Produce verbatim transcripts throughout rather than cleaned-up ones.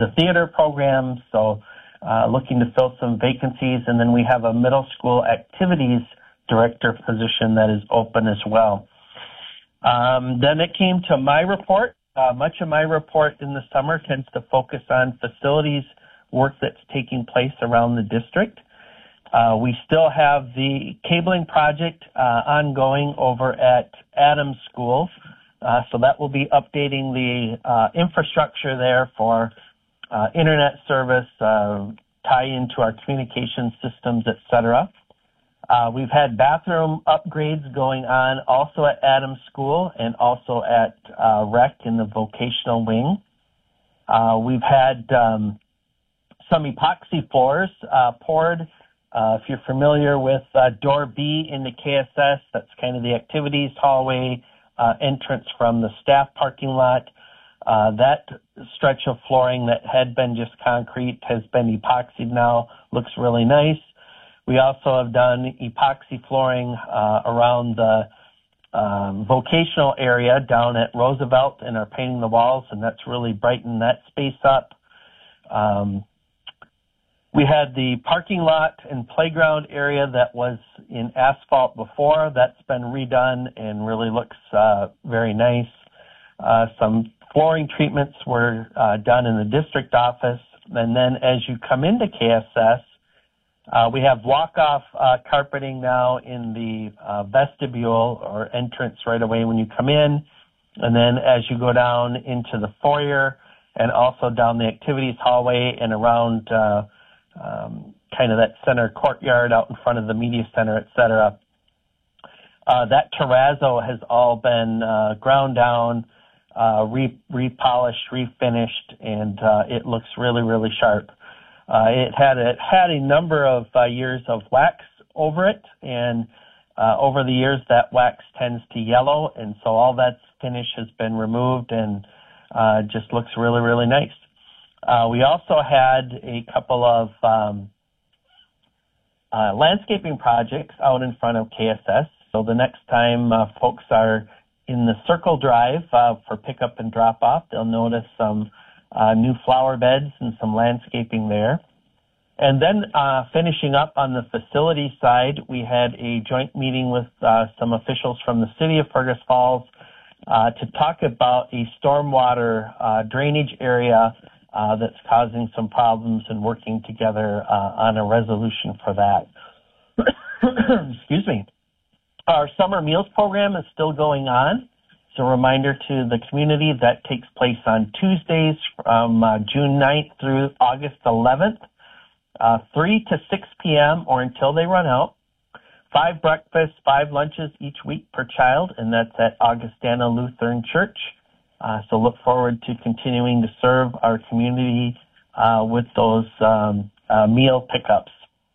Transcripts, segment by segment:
the theater program, so uh, looking to fill some vacancies. And then we have a middle school activities director position that is open as well. Um, then it came to my report. Uh, much of my report in the summer tends to focus on facilities work that's taking place around the district. Uh, we still have the cabling project uh, ongoing over at Adams School, uh, so that will be updating the uh, infrastructure there for uh, internet service, uh, tie into our communication systems, et cetera. Uh, we've had bathroom upgrades going on also at Adams School and also at uh, Rec in the vocational wing. Uh, we've had um, some epoxy floors uh, poured. Uh, if you're familiar with uh, door B in the K S S, that's kind of the activities hallway uh, entrance from the staff parking lot. Uh, that stretch of flooring that had been just concrete has been epoxied now, looks really nice. We also have done epoxy flooring uh, around the um, vocational area down at Roosevelt and are painting the walls, and that's really brightened that space up. Um, we had the parking lot and playground area that was in asphalt before. That's been redone and really looks uh, very nice. Uh, some flooring treatments were uh, done in the district office, and then as you come into K S S, Uh, we have walk-off uh, carpeting now in the uh, vestibule or entrance right away when you come in. And then as you go down into the foyer and also down the activities hallway and around uh, um, kind of that center courtyard out in front of the media center, et cetera, uh, that terrazzo has all been uh, ground down, uh, re- repolished, refinished, and uh, it looks really, really sharp. Uh, it had it had a number of uh, years of wax over it, and uh, over the years that wax tends to yellow, and so all that finish has been removed and uh, just looks really, really nice. Uh, we also had a couple of um, uh, landscaping projects out in front of K S S, so the next time uh, folks are in the Circle Drive uh, for pickup and drop-off, they'll notice some Uh, new flower beds and some landscaping there. And then uh, finishing up on the facility side, we had a joint meeting with uh, some officials from the city of Fergus Falls uh, to talk about a stormwater uh, drainage area uh, that's causing some problems and working together uh, on a resolution for that. Excuse me. Our summer meals program is still going on. So a reminder to the community that takes place on Tuesdays from uh, June ninth through August eleventh, uh, three to six p.m. or until they run out. Five breakfasts, five lunches each week per child, and that's at Augustana Lutheran Church. Uh, so look forward to continuing to serve our community uh, with those um, uh, meal pickups.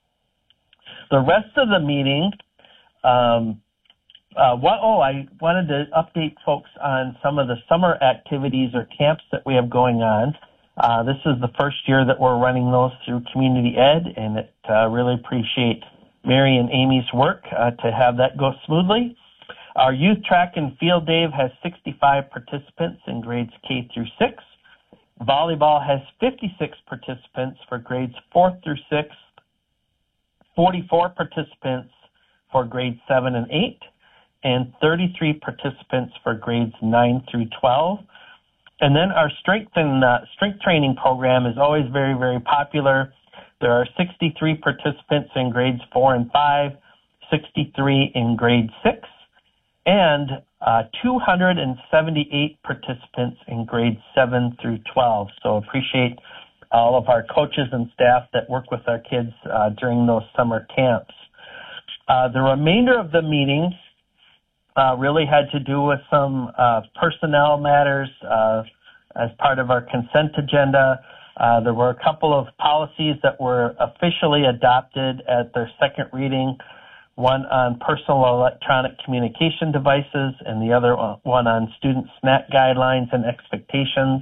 The rest of the meeting, um, Uh, what, oh, I wanted to update folks on some of the summer activities or camps that we have going on. Uh, this is the first year that we're running those through Community Ed, and it uh, really appreciate Mary and Amy's work uh, to have that go smoothly. Our youth track and field day has sixty-five participants in grades K through six. Volleyball has fifty-six participants for grades fourth through sixth, forty-four participants for grades seven and eight, and thirty-three participants for grades nine through twelve. And then our strength and uh, strength training program is always very, very popular. There are sixty-three participants in grades four and five, sixty-three in grade six, and uh, two hundred seventy-eight participants in grades seven through twelve. So appreciate all of our coaches and staff that work with our kids uh, during those summer camps. Uh, the remainder of the meetings Uh, really had to do with some uh, personnel matters uh, as part of our consent agenda. Uh, there were a couple of policies that were officially adopted at their second reading, one on personal electronic communication devices and the other one on student snack guidelines and expectations,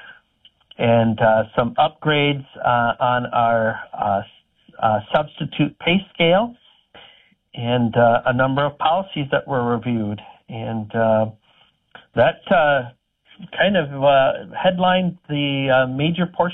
and uh, some upgrades uh, on our uh, uh, substitute pay scale, and uh, a number of policies that were reviewed. And uh, that uh, kind of uh, headlined the uh, major portion